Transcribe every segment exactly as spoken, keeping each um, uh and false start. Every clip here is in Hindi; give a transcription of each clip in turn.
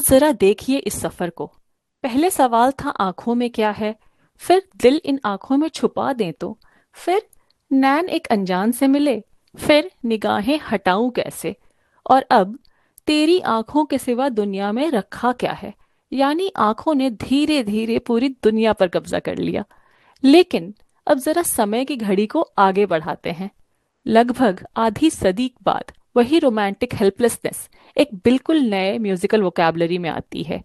जरा देखिए इस सफर को। पहले सवाल था आंखों में क्या है, फिर दिल इन आंखों में छुपा दें तो, फिर नैन एक अनजान से मिले, फिर निगाहें हटाऊं कैसे, और अब तेरी आंखों के सिवा दुनिया में रखा क्या है। यानी आंखों ने धीरे धीरे पूरी दुनिया पर कब्जा कर लिया। लेकिन अब जरा समय की घड़ी को आगे बढ़ाते हैं। लगभग आधी सदी बाद वही रोमांटिक हेल्पलेसनेस एक बिल्कुल नए म्यूजिकल वोकैबुलरी में आती है।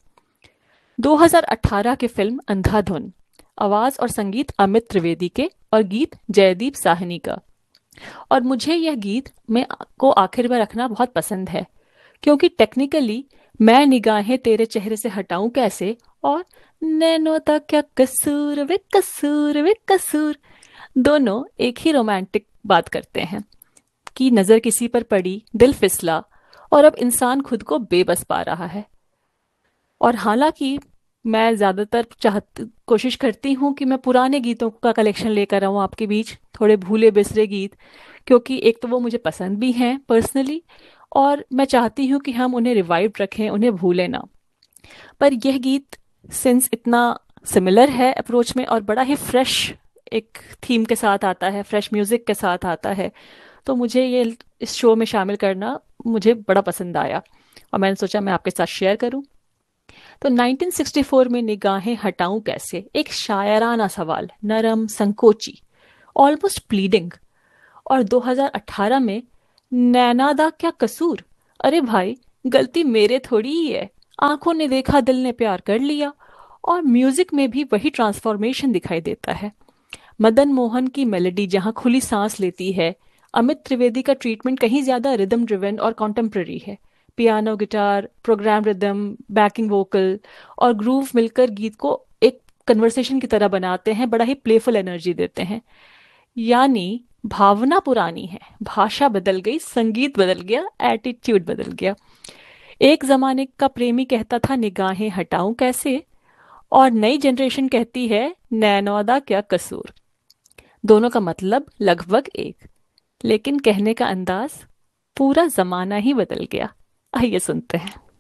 दो हज़ार अठारह की फिल्म अंधाधुन, आवाज और संगीत अमित त्रिवेदी के और गीत जयदीप साहनी का। और मुझे यह गीत में को आखिर में रखना बहुत पसंद है, क्योंकि टेक्निकली मैं निगाहें तेरे चेहरे से हटाऊं कैसे और नैनो दा क्या कसूर वे कसूर वे कसूर, दोनों एक ही रोमांटिक बात करते हैं कि नजर किसी पर पड़ी, दिल फिसला, और अब इंसान खुद को बेबस पा रहा है। और हालांकि मैं ज्यादातर चाहत कोशिश करती हूँ कि मैं पुराने गीतों का कलेक्शन लेकर आऊँ आपके बीच, थोड़े भूले बिसरे गीत, क्योंकि एक तो वो मुझे पसंद भी हैं पर्सनली, और मैं चाहती हूँ कि हम उन्हें रिवाइव रखें, उन्हें भूलें ना। पर यह गीत सिंस इतना सिमिलर है अप्रोच में और बड़ा ही फ्रेश एक थीम के साथ आता है, फ्रेश म्यूजिक के साथ आता है, तो मुझे ये इस शो में शामिल करना मुझे बड़ा पसंद आया और मैंने सोचा मैं आपके साथ शेयर करूं। तो नाइनटीन सिक्सटी फोर में निगाहें हटाऊं कैसे, एक शायराना सवाल, नरम, संकोची, ऑलमोस्ट प्लीडिंग। और दो हज़ार अठारह में नैना दा क्या कसूर, अरे भाई गलती मेरे थोड़ी ही है, आंखों ने देखा दिल ने प्यार कर लिया। और म्यूजिक में भी वही ट्रांसफॉर्मेशन दिखाई देता है। मदन मोहन की मेलोडी जहाँ खुली सांस लेती है, अमित त्रिवेदी का ट्रीटमेंट कहीं ज्यादा रिदम ड्रिवन और कॉन्टेम्प्ररी है। Piano, guitar, programme rhythm, banking vocal और ग्रूव मिलकर गीत को एक कन्वर्सेशन की तरह बनाते हैं, बड़ा ही प्लेफुल एनर्जी देते हैं। यानी भावना पुरानी है, भाषा बदल गई, संगीत बदल गया, एटीट्यूड बदल गया। एक जमाने का प्रेमी कहता था निगाहें हटाऊं कैसे, और नई जनरेशन कहती है नैनौदा क्या कसूर। दोनों का मतलब लगभग एक, लेकिन कहने का अंदाज, पूरा जमाना ही बदल गया। आइए सुनते हैं।